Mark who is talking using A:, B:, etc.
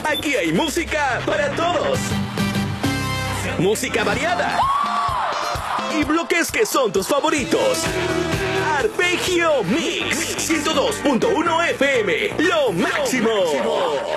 A: Aquí hay música para todos. Música variada. Y bloques que son tus favoritos. Arpegio Mix 102.1 FM. Lo máximo.